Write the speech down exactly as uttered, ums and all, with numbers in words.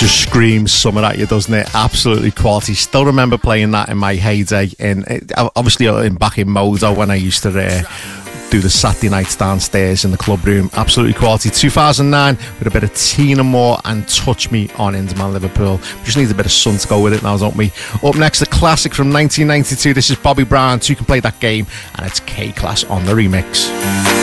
just screams summer at you, doesn't it? Absolutely quality. Still remember playing that in my heyday, in obviously in back in Modo when I used to uh, do the Saturday nights downstairs in the club room. Absolutely quality. two thousand nine with a bit of Tina Moore and Touch Me on Inderman Liverpool. We just need a bit of sun to go with it now, don't we? Up next, a classic from nineteen ninety-two. This is Bobby Brown. Two Can Play That Game, and it's K-Class on the remix.